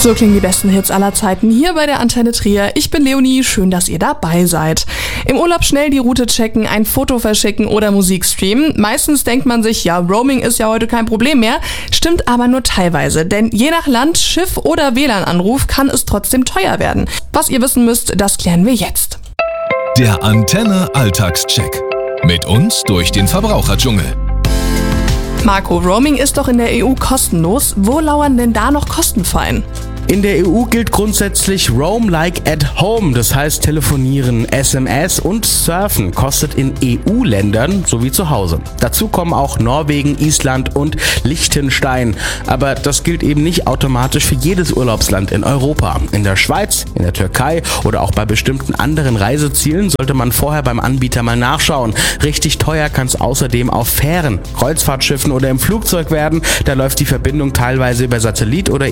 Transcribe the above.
So klingen die besten Hits aller Zeiten hier bei der Antenne Trier. Ich bin Leonie, schön, dass ihr dabei seid. Im Urlaub schnell die Route checken, ein Foto verschicken oder Musik streamen. Meistens denkt man sich, ja, Roaming ist ja heute kein Problem mehr. Stimmt aber nur teilweise, denn je nach Land, Schiff oder WLAN-Anruf kann es trotzdem teuer werden. Was ihr wissen müsst, das klären wir jetzt. Der Antenne Alltagscheck. Mit uns durch den Verbraucherdschungel. Marco, Roaming ist doch in der EU kostenlos. Wo lauern denn da noch Kostenfallen? In der EU gilt grundsätzlich Roam like at home, das heißt telefonieren, SMS und surfen kostet in EU-Ländern sowie zu Hause. Dazu kommen auch Norwegen, Island und Liechtenstein. Aber das gilt eben nicht automatisch für jedes Urlaubsland in Europa. In der Schweiz, in der Türkei oder auch bei bestimmten anderen Reisezielen sollte man vorher beim Anbieter mal nachschauen. Richtig teuer kann es außerdem auf Fähren, Kreuzfahrtschiffen oder im Flugzeug werden. Da läuft die Verbindung teilweise über Satellit oder